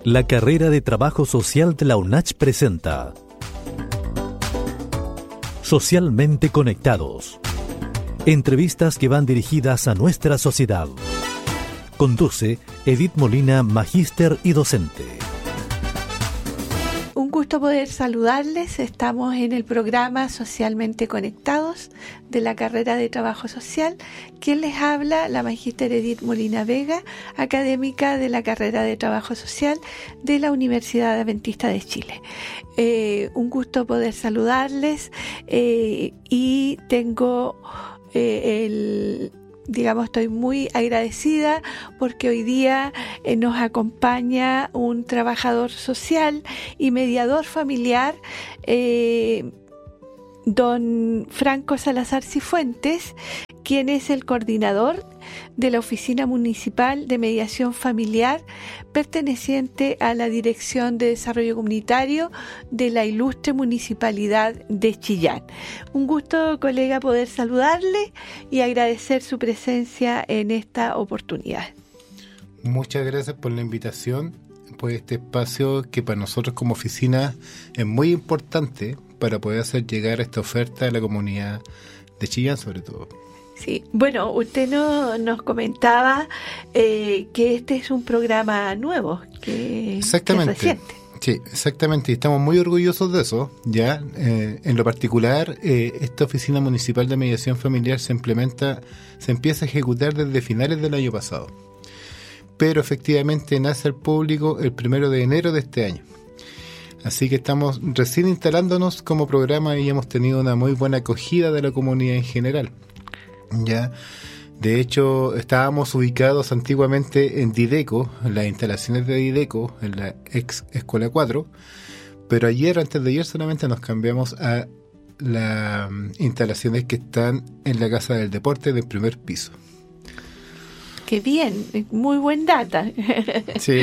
La carrera de Trabajo Social de la UNACH presenta Socialmente Conectados. Entrevistas que van dirigidas a nuestra sociedad. Conduce Edith Molina, magíster y docente. Un gusto poder saludarles. Estamos en el programa Socialmente Conectados de la carrera de Trabajo Social. Quien les habla, la magíster Edith Molina Vega, académica de la carrera de Trabajo Social de la Universidad Adventista de Chile. Un gusto poder saludarles y tengo estoy muy agradecida porque hoy día nos acompaña un trabajador social y mediador familiar, don Franco Salazar Cifuentes, quien es el coordinador de la Oficina Municipal de Mediación Familiar, perteneciente a la Dirección de Desarrollo Comunitario de la ilustre Municipalidad de Chillán. Un gusto, colega, poder saludarle y agradecer su presencia en esta oportunidad. Muchas gracias por la invitación, por este espacio que para nosotros como oficina es muy importante para poder hacer llegar esta oferta a la comunidad de Chillán sobre todo. Sí, bueno, usted nos comentaba que este es un programa nuevo, que es reciente. Sí, exactamente, y estamos muy orgullosos de eso. Ya, en lo particular, esta Oficina Municipal de Mediación Familiar se empieza a ejecutar desde finales del año pasado, pero efectivamente nace al público el 1 de enero de este año. Así que estamos recién instalándonos como programa y hemos tenido una muy buena acogida de la comunidad en general. Ya, de hecho, estábamos ubicados antiguamente en Dideco, en las instalaciones de Dideco, en la ex Escuela 4, pero antes de ayer solamente nos cambiamos a las instalaciones que están en la Casa del Deporte del primer piso. ¡Qué bien! Muy buen data. Sí.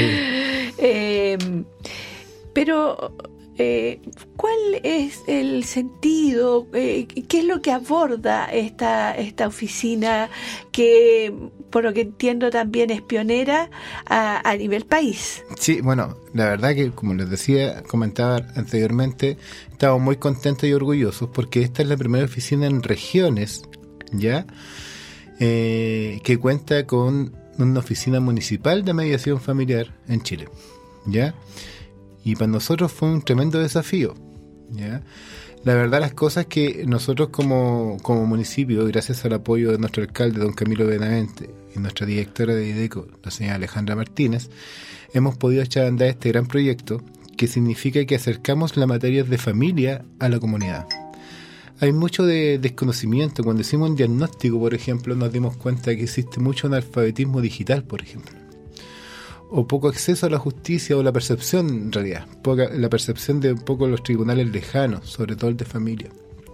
Pero ¿cuál es el sentido? ¿Qué es lo que aborda esta oficina que, por lo que entiendo, también es pionera a nivel país? Sí, bueno, la verdad que, como les comentaba anteriormente, estamos muy contentos y orgullosos porque esta es la primera oficina en regiones, ¿ya? Que cuenta con una oficina municipal de mediación familiar en Chile, ¿ya? Y para nosotros fue un tremendo desafío, ¿ya? La verdad, las cosas que nosotros como municipio, gracias al apoyo de nuestro alcalde, don Camilo Benavente, y nuestra directora de IDECO, la señora Alejandra Martínez, hemos podido echar a andar este gran proyecto que significa que acercamos las materias de familia a la comunidad. Hay mucho de desconocimiento. Cuando hicimos un diagnóstico, por ejemplo, nos dimos cuenta que existe mucho analfabetismo digital, por ejemplo, o poco acceso a la justicia, o la percepción, en realidad, la percepción de un poco los tribunales lejanos, sobre todo el de familia.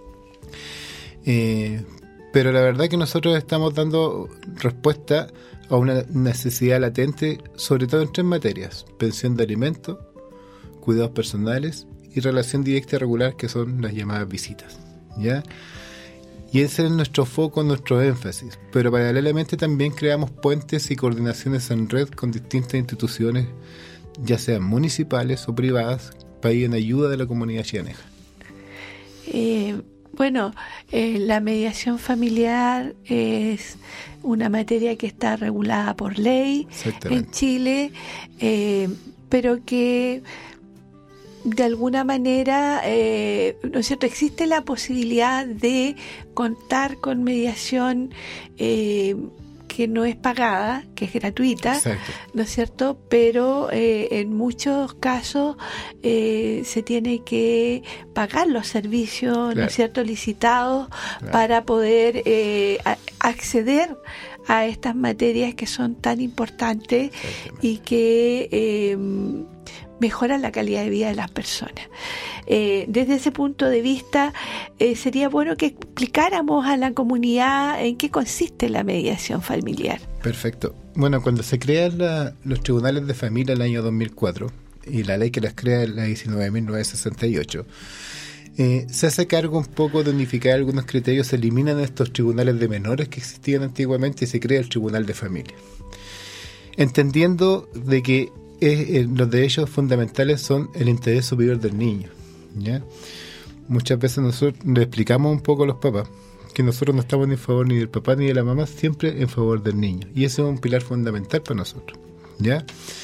Pero la verdad que nosotros estamos dando respuesta a una necesidad latente, sobre todo en 3 materias: pensión de alimentos, cuidados personales y relación directa y regular, que son las llamadas visitas, ¿ya? Y ese es nuestro foco, nuestro énfasis. Pero paralelamente también creamos puentes y coordinaciones en red con distintas instituciones, ya sean municipales o privadas, para ir en ayuda de la comunidad chianeja. La mediación familiar es una materia que está regulada por ley en Chile, pero que de alguna manera, ¿no es cierto?, existe la posibilidad de contar con mediación que no es pagada, que es gratuita. Exacto. ¿No es cierto? Pero en muchos casos se tiene que pagar los servicios, claro, ¿no es cierto?, licitados, claro, para poder acceder a estas materias que son tan importantes y que mejoran la calidad de vida de las personas. Desde ese punto de vista, sería bueno que explicáramos a la comunidad en qué consiste la mediación familiar. Perfecto. Bueno, cuando se crean los tribunales de familia en el año 2004, y la ley que las crea es la 19.968, se hace cargo un poco de unificar algunos criterios, se eliminan estos tribunales de menores que existían antiguamente y se crea el tribunal de familia. Entendiendo de que los derechos fundamentales son el interés superior del niño, ¿ya? Muchas veces nosotros le explicamos un poco a los papás que nosotros no estamos ni en favor ni del papá ni de la mamá, siempre en favor del niño. Y ese es un pilar fundamental para nosotros, ¿ya?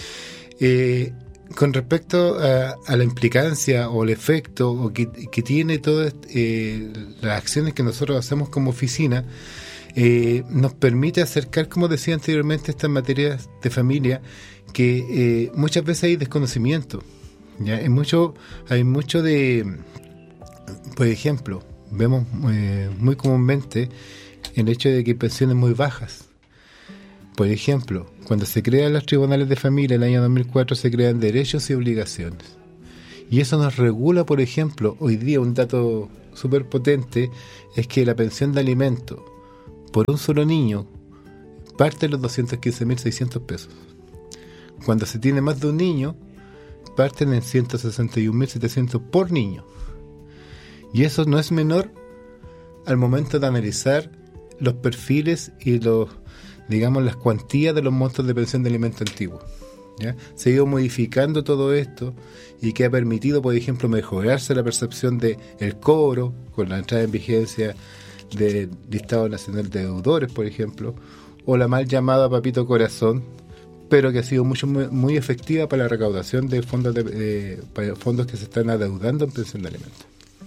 Con respecto a la implicancia o el efecto o que tiene todas las acciones que nosotros hacemos como oficina, nos permite acercar, como decía anteriormente, estas materias de familia que muchas veces hay desconocimiento, ¿ya? Hay mucho de, por ejemplo, vemos muy comúnmente el hecho de que hay pensiones muy bajas. Por ejemplo, cuando se crean los tribunales de familia en el año 2004 se crean derechos y obligaciones. Y eso nos regula, por ejemplo, hoy día un dato súper potente es que la pensión de alimento por un solo niño parte de los 215.600 pesos. Cuando se tiene más de un niño, parten en 161.700 por niño. Y eso no es menor al momento de analizar los perfiles y las cuantías de los montos de pensión de alimento antiguo, ¿ya? Se ha ido modificando todo esto y que ha permitido, por ejemplo, mejorarse la percepción de el cobro con la entrada en vigencia del Listado Nacional de Deudores, por ejemplo, o la mal llamada Papito Corazón, pero que ha sido muy efectiva para la recaudación de fondos para fondos que se están adeudando en pensión de alimentos.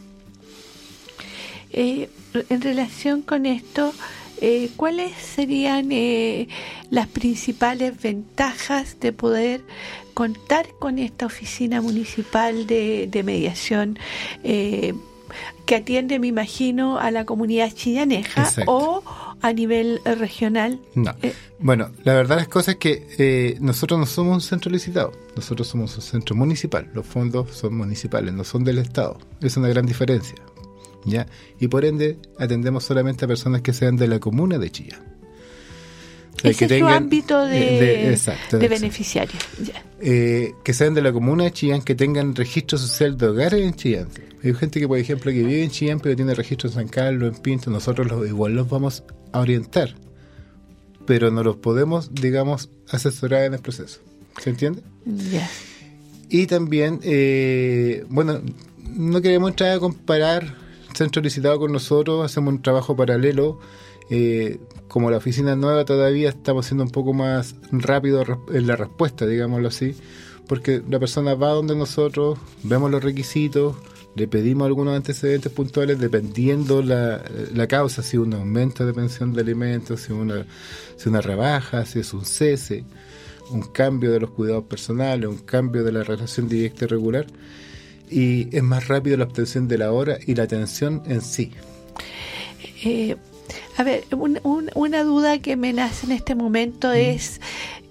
En relación con esto, ¿cuáles serían las principales ventajas de poder contar con esta oficina municipal de mediación que atiende, me imagino, a la comunidad chillaneja? Exacto. O a nivel regional? No. Bueno, la verdad las cosas es que nosotros no somos un centro licitado, nosotros somos un centro municipal, los fondos son municipales, no son del Estado, es una gran diferencia, ¿ya? Y por ende atendemos solamente a personas que sean de la comuna de Chillán. O sea, ese es su ámbito de beneficiarios. Que sean de la comuna de Chillán, que tengan registro social de hogares en Chillán. Hay gente que, por ejemplo, que vive en Chillán pero tiene registro en San Carlos, en Pinto. Nosotros igual los vamos a orientar, pero no los podemos, digamos, asesorar en el proceso. ¿Se entiende? Yeah. Y también, no queremos entrar a comparar centro licitado con nosotros, hacemos un trabajo paralelo. Como la oficina nueva todavía estamos siendo un poco más rápido en la respuesta, digámoslo así, porque la persona va donde nosotros, vemos los requisitos, le pedimos algunos antecedentes puntuales dependiendo la causa, si un aumento de pensión de alimentos, si una rebaja, si es un cese, un cambio de los cuidados personales, un cambio de la relación directa y regular, y es más rápido la obtención de la hora y la atención en sí. A ver, una duda que me nace en este momento es,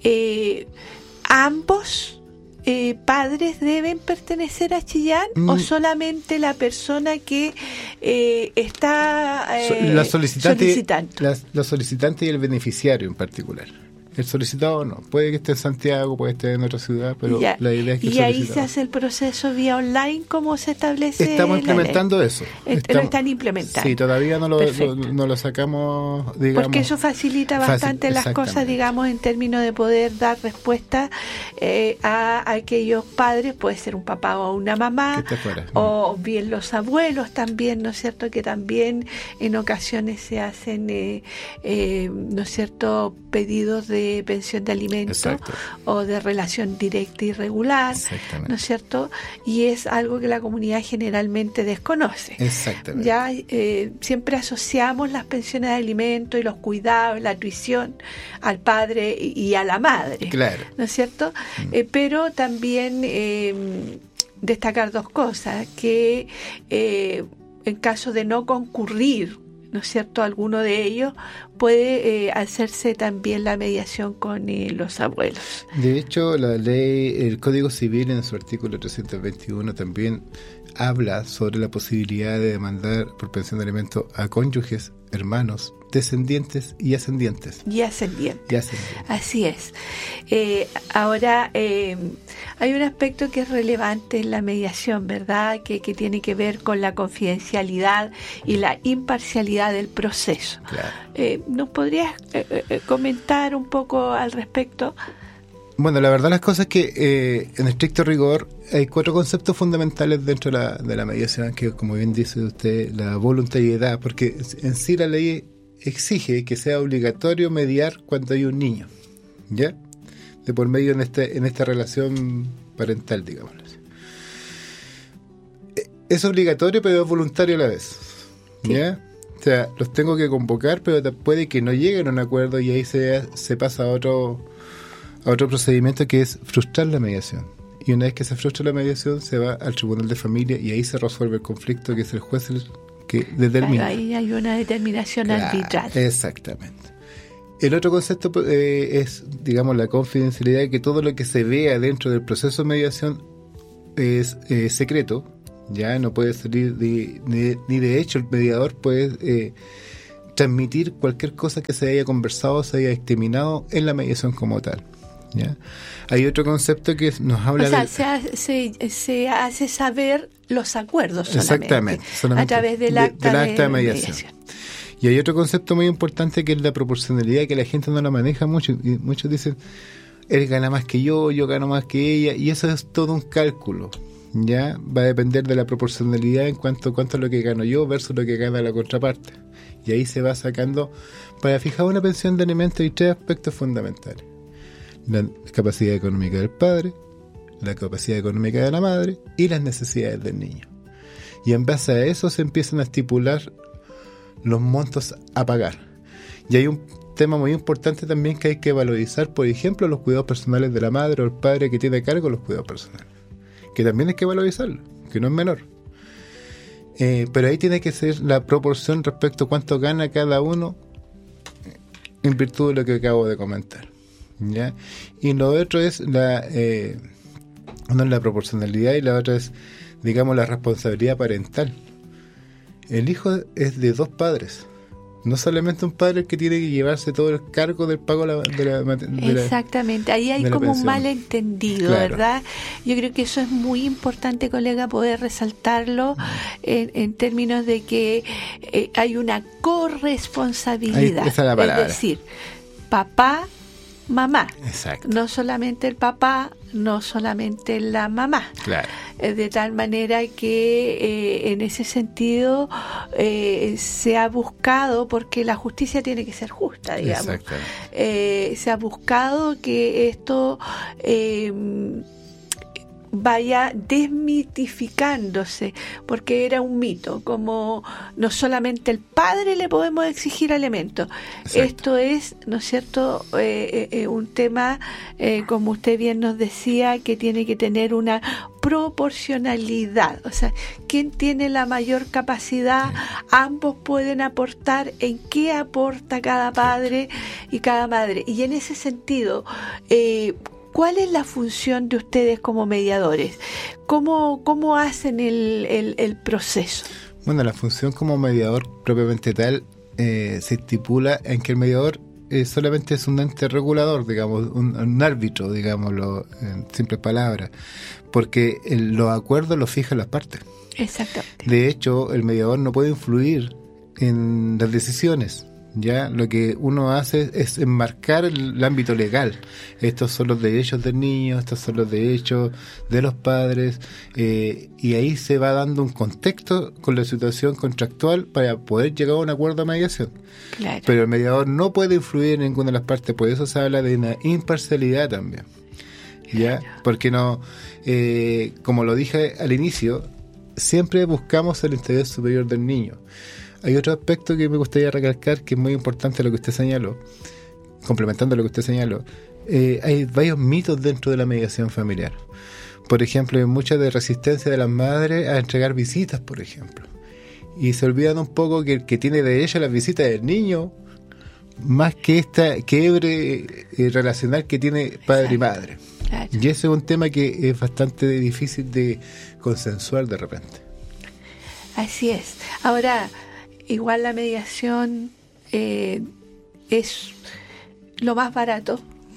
¿ambos padres deben pertenecer a Chillán o solamente la persona que está solicitando? La solicitante y el beneficiario en particular. El solicitado no, puede que esté en Santiago, puede estar en otra ciudad, pero ya. La idea es que ¿Y ahí se hace el proceso vía online? ¿Cómo se establece? Estamos implementando eso. Lo están implementando. Sí, todavía no lo sacamos, digamos. Porque eso facilita bastante las cosas, digamos, en términos de poder dar respuesta a aquellos padres, puede ser un papá o una mamá, o bien los abuelos también, ¿no es cierto? Que también en ocasiones se hacen, ¿no es cierto?, pedidos de pensión de alimentos. Exacto. O de relación directa y regular, ¿no es cierto? Y es algo que la comunidad generalmente desconoce. Exactamente. Ya siempre asociamos las pensiones de alimentos y los cuidados, la tuición al padre y a la madre, claro, ¿no es cierto? Pero también destacar dos cosas, que en caso de no concurrir, ¿no es cierto?, alguno de ellos, puede hacerse también la mediación con los abuelos. De hecho, la ley, el Código Civil en su artículo 321 también habla sobre la posibilidad de demandar por pensión de alimentos a cónyuges, hermanos, descendientes y ascendientes. Y ascendientes. Así es. Ahora, hay un aspecto que es relevante en la mediación, ¿verdad? Que tiene que ver con la confidencialidad y la imparcialidad del proceso. Claro. ¿Nos podrías comentar un poco al respecto? Bueno, la verdad las cosas es que en estricto rigor hay 4 conceptos fundamentales dentro de la mediación, que como bien dice usted, la voluntariedad, porque en sí la ley exige que sea obligatorio mediar cuando hay un niño, ¿ya? De por medio en esta relación parental, digamos. Es obligatorio, pero es voluntario a la vez, ¿ya? Sí. O sea, los tengo que convocar, pero puede que no lleguen a un acuerdo y ahí se pasa a otro procedimiento, que es frustrar la mediación. Y una vez que se frustra la mediación, se va al tribunal de familia y ahí se resuelve el conflicto, que es el juez el que determina. Claro, ahí hay una determinación arbitral. Exactamente. El otro concepto es, digamos, la confidencialidad, que todo lo que se vea dentro del proceso de mediación es secreto, ya no puede salir ni de hecho el mediador puede transmitir cualquier cosa que se haya conversado, se haya exterminado en la mediación como tal. ¿Ya? Hay otro concepto que nos habla se hace saber los acuerdos solamente a través del acta de mediación. Y hay otro concepto muy importante, que es la proporcionalidad, que la gente no la maneja mucho, y muchos dicen, él gana más que yo gano más que ella, y eso es todo un cálculo, ¿ya? Va a depender de la proporcionalidad en cuanto a lo que gano yo versus lo que gana la contraparte, y ahí se va sacando. Para fijar una pensión de alimentos hay 3 aspectos fundamentales: la capacidad económica del padre, la capacidad económica de la madre y las necesidades del niño. Y en base a eso se empiezan a estipular los montos a pagar. Y hay un tema muy importante también, que hay que valorizar, por ejemplo, los cuidados personales de la madre o el padre que tiene a cargo los cuidados personales, que también hay que valorizarlo, que no es menor. Pero ahí tiene que ser la proporción respecto a cuánto gana cada uno en virtud de lo que acabo de comentar, ¿ya? Y lo otro es una es la proporcionalidad, y la otra es, digamos, la responsabilidad parental. El hijo es de 2 padres, no solamente un padre el que tiene que llevarse todo el cargo del pago Exactamente, ahí hay como un malentendido, claro. ¿Verdad? Yo creo que eso es muy importante, colega, poder resaltarlo en términos de que hay una corresponsabilidad, esa es la palabra. Es decir, papá, mamá. Exacto. No solamente el papá, no solamente la mamá. Claro. De tal manera que en ese sentido se ha buscado, porque la justicia tiene que ser justa, digamos. Se ha buscado que esto vaya desmitificándose, porque era un mito, como no solamente el padre le podemos exigir alimentos. Esto es, ¿no es cierto?, un tema, como usted bien nos decía, que tiene que tener una proporcionalidad, o sea, ¿quién tiene la mayor capacidad? Ambos pueden aportar. ¿En qué aporta cada padre y cada madre? Y en ese sentido, ¿cuál es la función de ustedes como mediadores? ¿Cómo hacen el proceso? Bueno, la función como mediador propiamente tal se estipula en que el mediador solamente es un ente regulador, digamos, un árbitro, digámoslo en simples palabras, porque los acuerdos los fijan las partes. Exactamente. De hecho, el mediador no puede influir en las decisiones. Ya lo que uno hace es enmarcar el ámbito legal. Estos son los derechos del niño, estos son los derechos de los padres, y ahí se va dando un contexto con la situación contractual para poder llegar a un acuerdo de mediación. Claro. Pero el mediador no puede influir en ninguna de las partes, por eso se habla de una imparcialidad también. ¿Ya? Porque no, como lo dije al inicio, siempre buscamos el interés superior del niño. Hay otro aspecto que me gustaría recalcar, que es muy importante, lo que usted señaló, complementando lo que usted señaló. Hay varios mitos dentro de la mediación familiar. Por ejemplo, hay mucha de resistencia de las madres a entregar visitas, por ejemplo. Y se olvidan un poco que el que tiene derecho a las visitas del niño, más que esta quiebre relacional que tiene padre y madre. Claro. Y ese es un tema que es bastante difícil de consensuar de repente. Así es. Ahora, igual la mediación es lo más barato,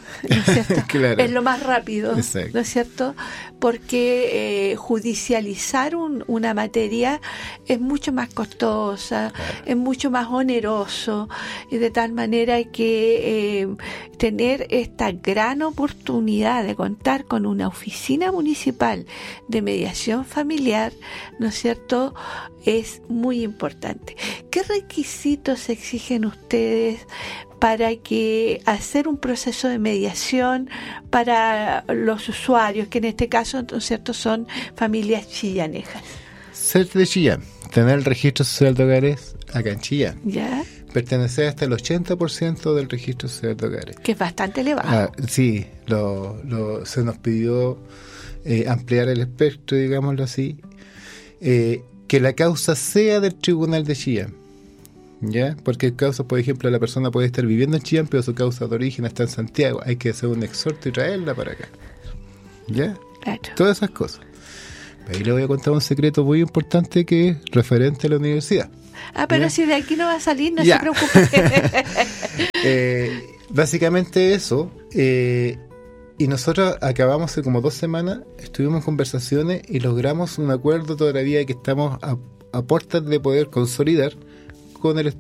¿no es cierto? Claro. Es lo más rápido, Exacto. ¿no es cierto? Porque judicializar una materia es mucho más costosa, Claro. es mucho más oneroso, y de tal manera que tener esta gran oportunidad de contar con una oficina municipal de mediación familiar, ¿no es cierto?, es muy importante. ¿Qué requisitos exigen ustedes para que hacer un proceso de mediación para los usuarios, que en este caso, ¿no es cierto?, son familias chillanejas? Ser de Chillán, tener el registro social de hogares acá en Chillán. ¿Ya? Pertenecer hasta el 80% del registro social de hogares. Que es bastante elevado. Sí, se nos pidió ampliar el espectro, digámoslo así, que la causa sea del Tribunal de Chillán, ¿ya? Porque el causa, por ejemplo, la persona puede estar viviendo en Chillán, pero su causa de origen está en Santiago. Hay que hacer un exhorto y traerla para acá, ¿ya? Claro. Todas esas cosas. Ahí le voy a contar un secreto muy importante que es referente a la universidad. Pero ¿ya? si de aquí no va a salir, no Ya. se preocupe. Básicamente eso. Y nosotros acabamos hace como 2 semanas, estuvimos en conversaciones y logramos un acuerdo todavía que estamos a puertas de poder consolidar con el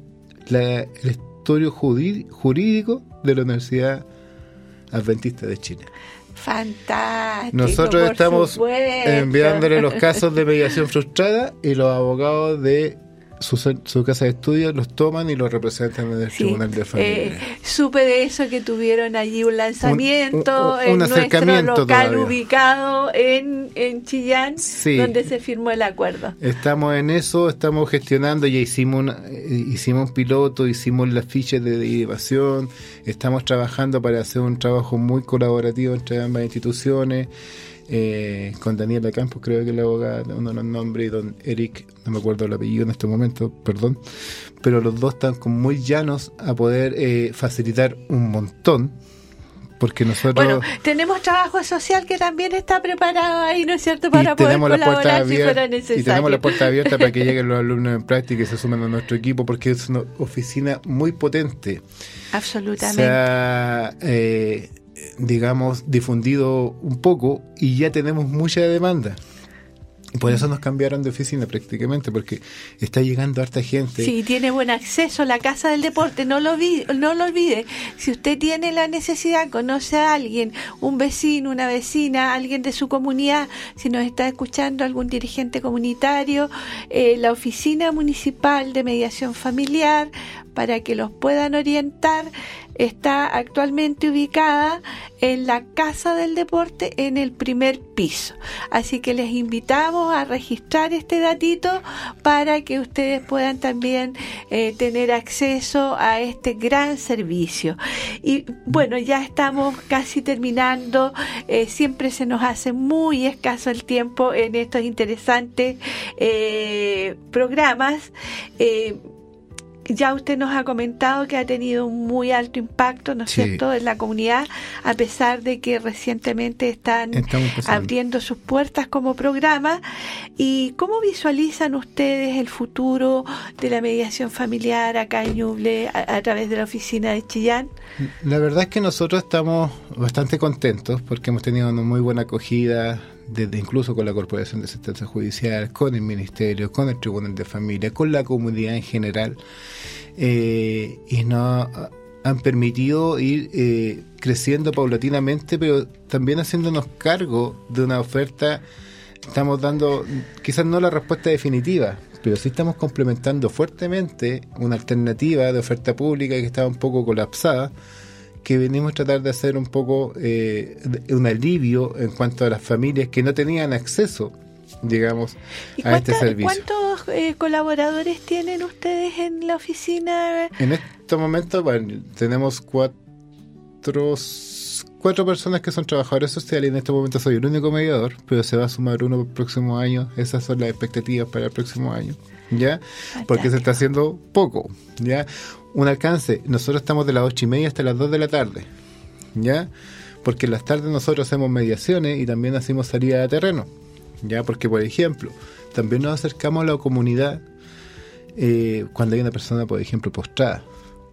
estudio jurídico de la Universidad Adventista de Chile. Fantástico. Nosotros por estamos supuesto. enviándole los casos de mediación frustrada y los abogados de su casa de estudio los toman y los representan en el Tribunal de Familia. Supe de eso, que tuvieron allí un lanzamiento un en nuestro acercamiento local todavía. ubicado en Chillán, Sí. donde se firmó el acuerdo. Estamos en eso, estamos gestionando, ya hicimos un piloto, hicimos las fichas de derivación, estamos trabajando para hacer un trabajo muy colaborativo entre ambas instituciones, con Daniela Campos, creo que es la abogada, uno de los nombres, y don Eric, no me acuerdo el apellido en este momento, perdón, pero los dos están como muy llanos a poder facilitar un montón, porque nosotros... Bueno, tenemos trabajo social que también está preparado ahí, ¿no es cierto?, para poder tenemos la puerta colaborar si fuera abierta, necesario. y tenemos la puerta abierta para que lleguen los alumnos en práctica y se sumen a nuestro equipo, porque es una oficina muy potente. Absolutamente. Se ha, digamos, difundido un poco y ya tenemos mucha demanda. Y por eso nos cambiaron de oficina prácticamente, porque está llegando harta gente. Sí, tiene buen acceso a la Casa del Deporte, no lo olvide. Si usted tiene la necesidad, conoce a alguien, un vecino, una vecina, alguien de su comunidad, si nos está escuchando algún dirigente comunitario, la Oficina Municipal de Mediación Familiar, para que los puedan orientar, está actualmente ubicada en la Casa del Deporte, en el primer piso. Así que les invitamos a registrar este datito para que ustedes puedan también tener acceso a este gran servicio. Y bueno, ya estamos casi terminando. Siempre se nos hace muy escaso el tiempo en estos interesantes programas. Ya usted nos ha comentado que ha tenido un muy alto impacto, ¿no es cierto?, en la comunidad, a pesar de que recientemente están abriendo sus puertas como programa. ¿Y cómo visualizan ustedes el futuro de la mediación familiar acá en Ñuble a través de la oficina de Chillán? La verdad es que nosotros estamos bastante contentos porque hemos tenido una muy buena acogida, desde incluso con la Corporación de Asistencia Judicial, con el Ministerio, con el Tribunal de Familia, con la comunidad en general, y nos han permitido ir creciendo paulatinamente, pero también haciéndonos cargo de una oferta. Estamos dando, quizás no la respuesta definitiva, pero sí estamos complementando fuertemente una alternativa de oferta pública que estaba un poco colapsada, que venimos a tratar de hacer un poco un alivio en cuanto a las familias que no tenían acceso, digamos, a este servicio. ¿Cuántos colaboradores tienen ustedes en la oficina? En este momento, bueno, tenemos cuatro personas que son trabajadores sociales, y en este momento soy el único mediador, pero se va a sumar uno para el próximo año. Esas son las expectativas para el próximo año, ¿ya? Porque se está haciendo poco, ¿ya? Un alcance, nosotros estamos de las 8:30 hasta las 2 de la tarde, ¿ya? Porque en las tardes nosotros hacemos mediaciones y también hacemos salida de terreno, ¿ya? Porque, por ejemplo, también nos acercamos a la comunidad cuando hay una persona, por ejemplo, postrada,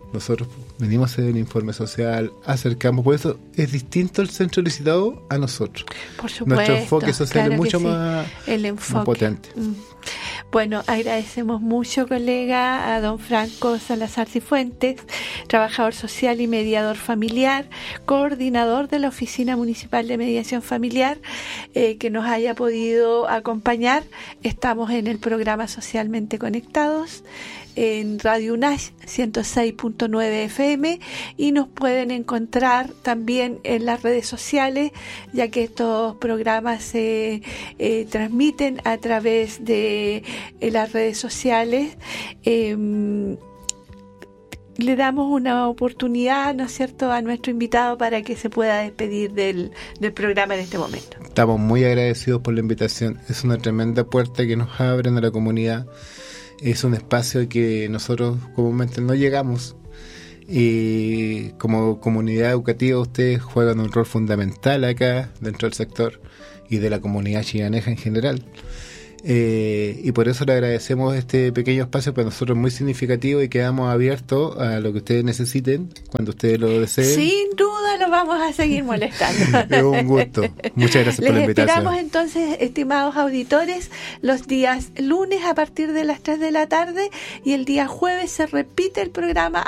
Nosotros venimos a hacer un informe social, acercamos, por eso es distinto el centro licitado a nosotros. Por supuesto. Nuestro enfoque social claro es mucho sí. más potente. Bueno, agradecemos mucho, colega, a don Franco Salazar Cifuentes, trabajador social y mediador familiar, coordinador de la Oficina Municipal de Mediación Familiar, que nos haya podido acompañar. Estamos en el programa Socialmente Conectados en Radio UNACH 106.9 FM y nos pueden encontrar también en las redes sociales, ya que estos programas se transmiten a través de las redes sociales. Le damos una oportunidad, ¿no es cierto?, a nuestro invitado para que se pueda despedir del programa en este momento. Estamos muy agradecidos por la invitación. Es una tremenda puerta que nos abren a la comunidad. Es un espacio que nosotros comúnmente no llegamos y como comunidad educativa ustedes juegan un rol fundamental acá dentro del sector y de la comunidad chiganeja en general. Y por eso le agradecemos este pequeño espacio, para nosotros muy significativo, y quedamos abiertos a lo que ustedes necesiten cuando ustedes lo deseen. Sin duda lo vamos a seguir molestando. Es un gusto. Muchas gracias por la invitación. Les esperamos entonces, estimados auditores, los días lunes a partir de las 3 de la tarde y el día jueves se repite el programa